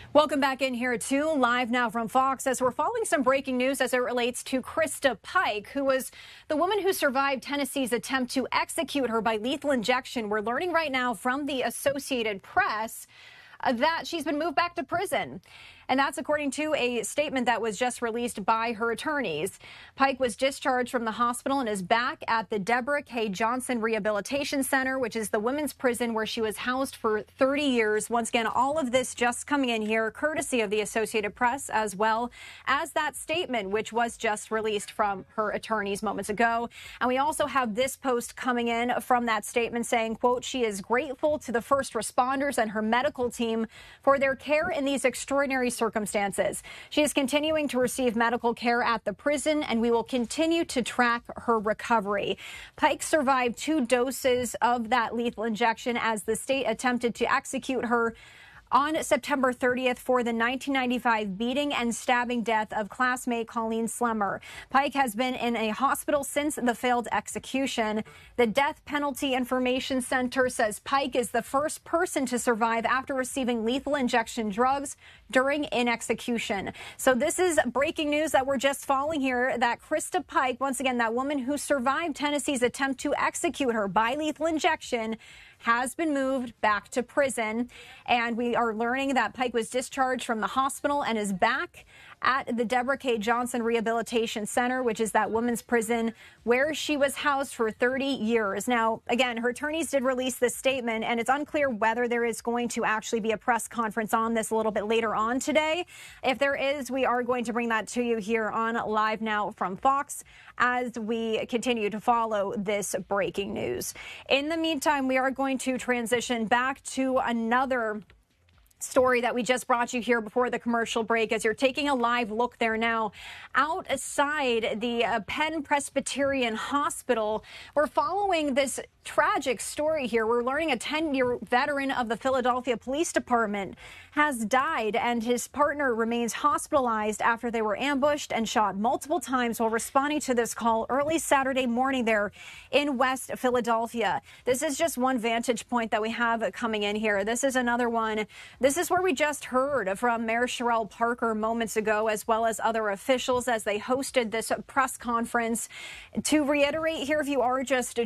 Welcome back in here too, live now from Fox, as we're following some breaking news as it relates to Krista Pike, who was the woman who survived Tennessee's attempt to execute her by lethal injection. We're learning right now from the Associated Press that she's been moved back to prison. And that's according to a statement that was just released by her attorneys. Pike was discharged from the hospital and is back at the Deborah K. Johnson Rehabilitation Center, which is the women's prison where she was housed for 30 years. Once again, all of this just coming in here, courtesy of the Associated Press, as well as that statement, which was just released from her attorneys moments ago. And we also have this post coming in from that statement saying, quote, she is grateful to the first responders and her medical team for their care in these extraordinary circumstances. She is continuing to receive medical care at the prison, and we will continue to track her recovery. Pike survived 2 doses of that lethal injection as the state attempted to execute her on September 30th for the 1995 beating and stabbing death of classmate Colleen Slemmer. Pike has been in a hospital since the failed execution. The Death Penalty Information Center says Pike is the first person to survive after receiving lethal injection drugs during an execution. So this is breaking news that we're just following here, that Krista Pike, once again, that woman who survived Tennessee's attempt to execute her by lethal injection, has been moved back to prison. And we are learning that Pike was discharged from the hospital and is back at the Deborah K. Johnson Rehabilitation Center, which is that women's prison where she was housed for 30 years. Now, again, her attorneys did release this statement, and it's unclear whether there is going to actually be a press conference on this a little bit later on today. If there is, we are going to bring that to you here on Live Now from Fox as we continue to follow this breaking news. In the meantime, we are going to transition back to another story that we just brought you here before the commercial break, as you're taking a live look there now outside the Penn Presbyterian Hospital. We're following this tragic story here. We're learning a 10-year veteran of the Philadelphia Police Department has died, and his partner remains hospitalized after they were ambushed and shot multiple times while responding to this call early Saturday morning there in West Philadelphia. This is just one vantage point that we have coming in here. This is another one. This is where we just heard from Mayor Sherrell Parker moments ago, as well as other officials as they hosted this press conference. To reiterate here, if you are just